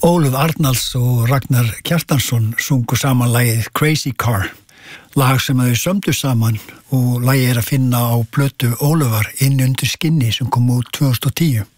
Ólöf Arnalds og Ragnar Kjartansson sungu saman lagið Crazy Car, lag sem þau sömdu saman og lagið að finna á plötu Ólafar Inn undir skinni sem kom út 2010.